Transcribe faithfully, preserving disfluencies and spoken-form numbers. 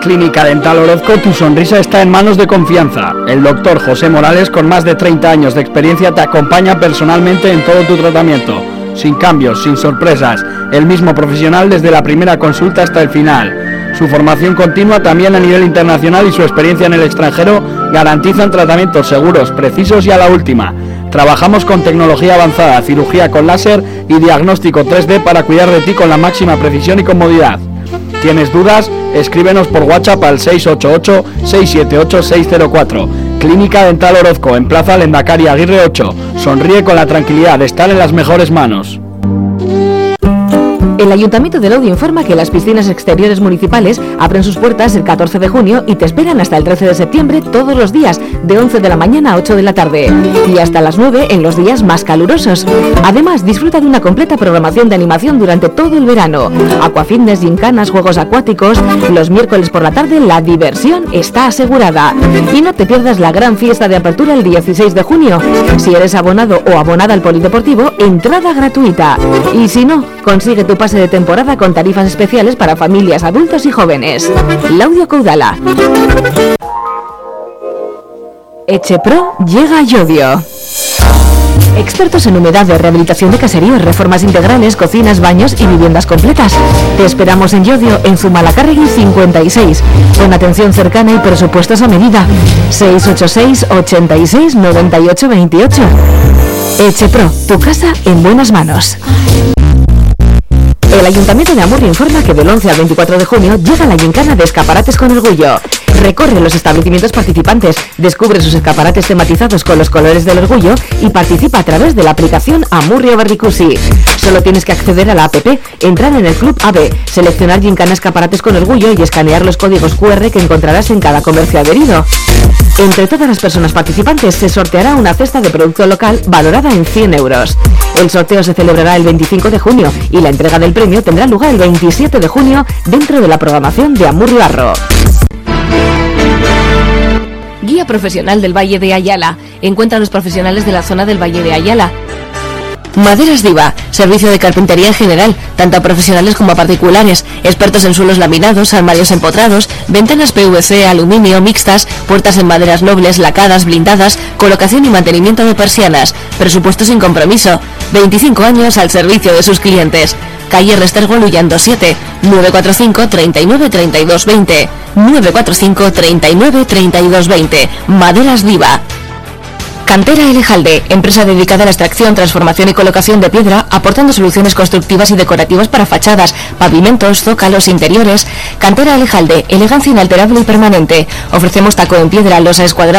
Clínica Dental Orozco, tu sonrisa está en manos de confianza. El doctor José Morales, con más de treinta años de experiencia, te acompaña personalmente en todo tu tratamiento. Sin cambios, sin sorpresas. El mismo profesional desde la primera consulta hasta el final. Su formación continua también a nivel internacional y su experiencia en el extranjero garantizan tratamientos seguros, precisos y a la última. Trabajamos con tecnología avanzada, cirugía con láser y diagnóstico tres D para cuidar de ti con la máxima precisión y comodidad. ¿Tienes dudas? Escríbenos por WhatsApp al seis ocho ocho, seis siete ocho, seis cero cuatro. Clínica Dental Orozco, en Plaza Lendakari Aguirre ocho. Sonríe con la tranquilidad de estar en las mejores manos. El Ayuntamiento de Laudio informa que las piscinas exteriores municipales abren sus puertas el catorce de junio y te esperan hasta el trece de septiembre todos los días, de once de la mañana a ocho de la tarde y hasta las nueve en los días más calurosos. Además, disfruta de una completa programación de animación durante todo el verano. Aquafitness, gincanas, juegos acuáticos. Los miércoles por la tarde la diversión está asegurada. Y no te pierdas la gran fiesta de apertura el dieciséis de junio. Si eres abonado o abonada al polideportivo, entrada gratuita. Y si no, consigue tu pase de temporada con tarifas especiales para familias, adultos y jóvenes. Laudio Caudala. Echepro llega a Llodio. Expertos en humedades, rehabilitación de caseríos, reformas integrales, cocinas, baños y viviendas completas. Te esperamos en Llodio, en Zumalacárregui cincuenta y seis, con atención cercana y presupuestos a medida. seis ocho seis, ochenta y seis, noventa y ocho veintiocho. Echepro, tu casa en buenas manos. El Ayuntamiento de Amurrio informa que del once al veinticuatro de junio llega la gincana de escaparates con orgullo. Recorre los establecimientos participantes, descubre sus escaparates tematizados con los colores del orgullo y participa a través de la aplicación Amurrio Berricusi. Solo tienes que acceder a la app, entrar en el Club A B, seleccionar gincana escaparates con orgullo y escanear los códigos cu erre que encontrarás en cada comercio adherido. Entre todas las personas participantes se sorteará una cesta de producto local valorada en cien euros. El sorteo se celebrará el veinticinco de junio y la entrega del premio tendrá lugar el veintisiete de junio dentro de la programación de Amurrio Arro. Guía profesional del Valle de Ayala. Encuentra a los profesionales de la zona del Valle de Ayala. Maderas Diva, servicio de carpintería en general, tanto a profesionales como a particulares, expertos en suelos laminados, armarios empotrados, ventanas pe ve ce, aluminio, mixtas, puertas en maderas nobles, lacadas, blindadas, colocación y mantenimiento de persianas, presupuesto sin compromiso, veinticinco años al servicio de sus clientes. Calle Restergo Luyando siete, nueve cuatro cinco, treinta y nueve, treinta y dos veinte, nueve cuatro cinco, treinta y nueve, treinta y dos veinte. Maderas Diva. Cantera Elejalde, empresa dedicada a la extracción, transformación y colocación de piedra, aportando soluciones constructivas y decorativas para fachadas, pavimentos, zócalos, interiores. Cantera Elejalde, elegancia inalterable y permanente. Ofrecemos taco en piedra, losa escuadrada